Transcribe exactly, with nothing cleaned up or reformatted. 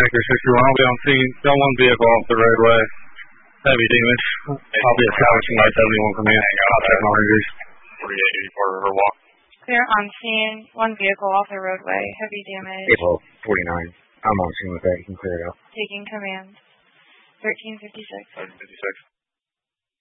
Anchor sixty-one. I'll be on scene. Got one vehicle off the roadway. Heavy damage. I'll be establishing my seventy-one command. I'll check my rangers. forty-eight eighty-four River Walk. Clear on scene. One vehicle off the roadway. Heavy damage. April forty-nine. I'm on scene with that. You can clear it out. Taking command. thirteen fifty-six. thirteen fifty-six.